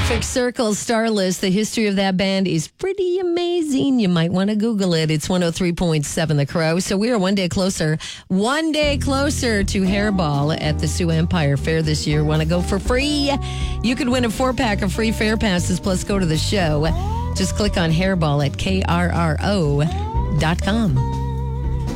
Perfect Circle, Starless. The history of that band is pretty amazing. You might want to Google it. It's 103.7 The Crow. So we are one day closer to Hairball at the Sioux Empire Fair this year. Want to go for free? You could win a 4-pack of free fair passes plus go to the show. Just click on Hairball at KRRO.com.